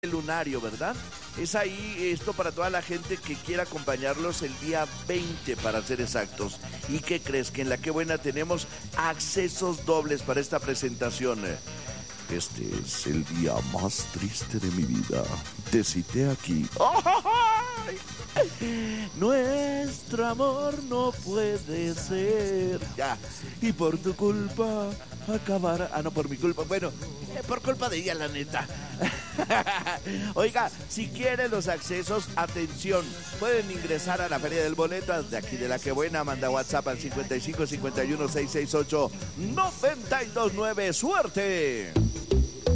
Lunario, ¿verdad? Es ahí esto para toda la gente que quiera acompañarlos el día 20, para ser exactos. ¿Y qué crees? Que en La Qué Buena tenemos accesos dobles para esta presentación. Este es el día más triste de mi vida. Te cité aquí. ¡Ay! Nuestro amor no puede ser. Ya. Y por tu culpa acabar. Ah, no, por mi culpa. Bueno, por culpa de ella, la neta. Oiga, si quieren los accesos, atención, pueden ingresar a la Feria del Boleto de aquí de La Qué Buena. Manda WhatsApp al 55 51 668 929. ¡Suerte!